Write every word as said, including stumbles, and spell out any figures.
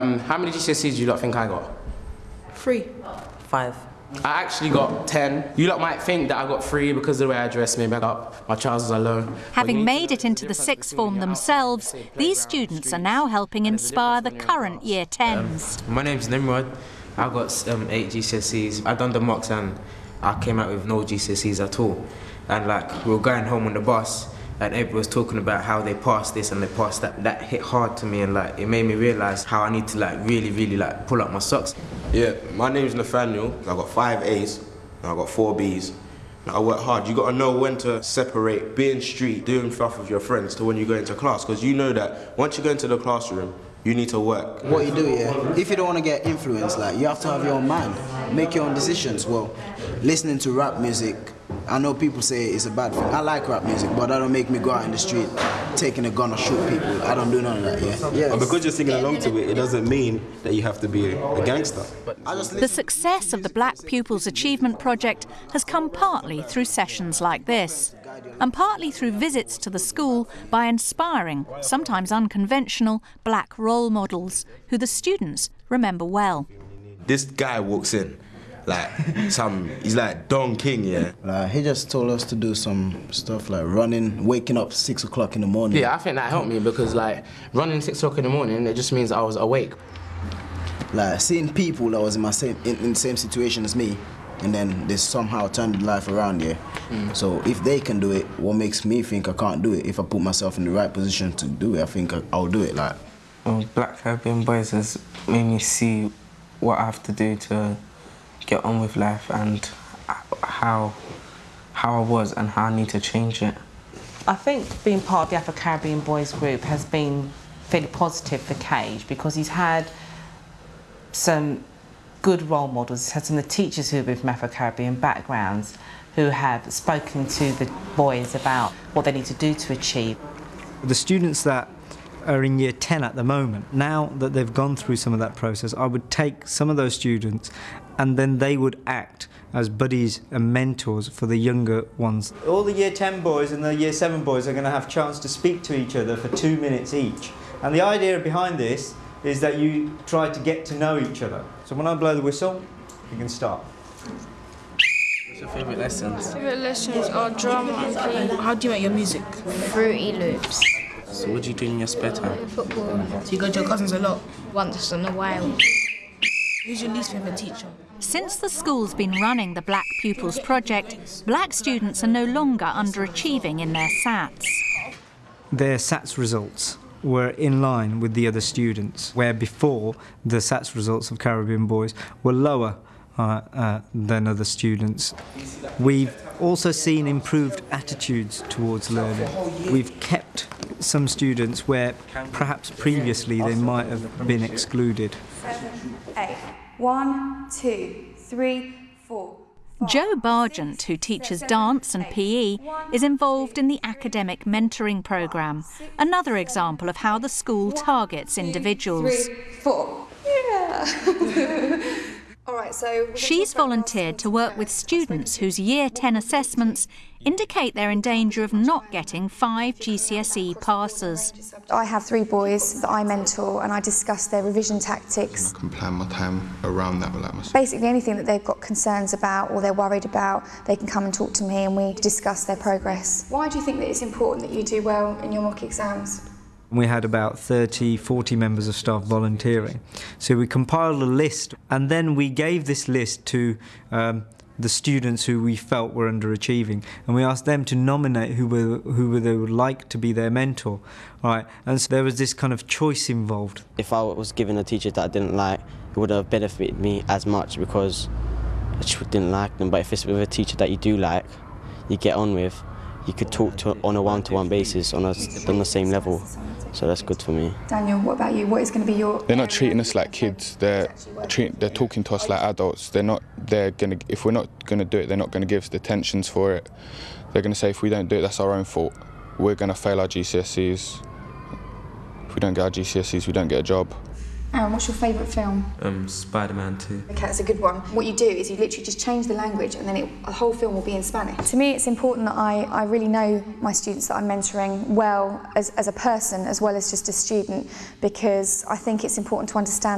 Um, how many G C S Es do you lot think I got? Three. Five. I actually got ten. You lot might think that I got three because of the way I dress, maybe I got my trousers are low. Having made it into the sixth form themselves, these students are now helping inspire the current year tens. Um, my name's Nimrod. I got um, eight G C S Es. I done the mocks and I came out with no G C S Es at all. And like we were going home on the bus and everybody was talking about how they passed this and they passed that. That hit hard to me and like it made me realise how I need to like really, really like pull up my socks. Yeah, my name's Nathaniel. I got five A's and I got four B's. I work hard. You got to know when to separate being street, doing stuff with your friends to when you go into class, because you know that once you go into the classroom, you need to work. What you do, yeah, if you don't want to get influenced, like, you have to have your own mind, make your own decisions. Well, listening to rap music, I know people say it's a bad thing. I like rap music, but that don't make me go out in the street taking a gun or shoot people. I don't do none of that, yeah. yeah. And because you're singing along to it, it doesn't mean that you have to be a gangster. The success of the Black Pupils Achievement Project has come partly through sessions like this, and partly through visits to the school by inspiring, sometimes unconventional, black role models who the students remember well. This guy walks in, like some, he's like Don King, yeah. Uh, he just told us to do some stuff like running, waking up six o'clock in the morning. Yeah, I think that helped me because like running six o'clock in the morning, it just means I was awake. Like seeing people that was in my same in, in the same situation as me, and then they somehow turned life around here. Mm. So if they can do it, what makes me think I can't do it? If I put myself in the right position to do it, I think I, I'll do it. Like, um, Black Caribbean Boys has made me see what I have to do to get on with life and how how I was and how I need to change it. I think being part of the Afro-Caribbean Boys group has been fairly positive for Cage because he's had some good role models. He's had some of the teachers who have been from Afro-Caribbean backgrounds who have spoken to the boys about what they need to do to achieve. The students that are in year ten at the moment, now that they've gone through some of that process, I would take some of those students and then they would act as buddies and mentors for the younger ones. All the year ten boys and the year seven boys are going to have a chance to speak to each other for two minutes each. And the idea behind this is that you try to get to know each other. So when I blow the whistle, you can start. What's your favourite lessons? Favourite lessons are drama and playing. How do you make your music? Fruity Loops. So what do you do in your spare time? Football. So you go to your cousins a lot? Once in a while. Who's your least favourite teacher? Since the school's been running the Black Pupils Project, black students are no longer underachieving in their S A Ts. Their S A Ts results were in line with the other students, where before the S A Ts results of Caribbean Boys were lower uh, uh, than other students. We've also seen improved attitudes towards learning. We've kept some students where perhaps previously they might have been excluded. Seven, eight. One, two, three, four. Joe Bargent, who teaches dance and P E, is involved in the academic mentoring programme, another example of how the school targets individuals. Three, four. Yeah. All right, so she's volunteered to work with students whose year ten assessments indicate they're in danger of not getting five G C S E passes. I have three boys that I mentor and I discuss their revision tactics. I can plan my time around that. Like my... Basically anything that they've got concerns about or they're worried about, they can come and talk to me and we discuss their progress. Why do you think that it's important that you do well in your mock exams? We had about thirty, forty members of staff volunteering. So we compiled a list and then we gave this list to um, the students who we felt were underachieving, and we asked them to nominate who were who they would like to be their mentor. Right, and so there was this kind of choice involved. If I was given a teacher that I didn't like, it would have benefited me as much because I just didn't like them. But if it's with a teacher that you do like, you get on with, you could talk to on a one-to-one basis on a, on the same level. So that's good for me. Daniel, what about you? What is going to be your... They're not treating us like kids. They're treat, they're talking to us like adults. They're not. They're gonna. If we're not going to do it, they're not going to give us the attentions for it. They're going to say if we don't do it, that's our own fault. We're going to fail our G C S Es. If we don't get our G C S Es, we don't get a job. Aaron, what's your favourite film? Um, Spider-Man two. Okay, that's a good one. What you do is you literally just change the language and then it, the whole film will be in Spanish. To me, it's important that I, I really know my students that I'm mentoring well as, as a person as well as just a student, because I think it's important to understand